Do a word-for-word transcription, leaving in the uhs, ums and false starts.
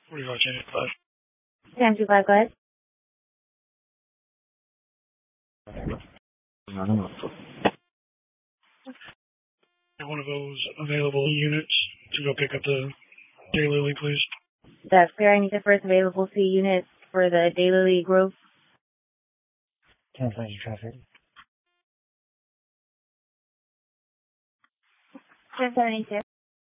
forty-five, ten five. ten two five, go ahead. One of those available units to go pick up the Daylily, please. That's clear. I need the first available C unit for the Daylily Grove. ten five traffic. ten seventy-six.